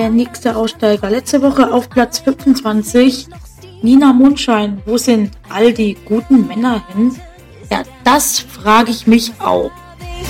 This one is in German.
der nächste Aussteiger. Letzte Woche auf Platz 25. Nina Mondschein. Wo sind all die guten Männer hin? Ja, das frage ich mich auch.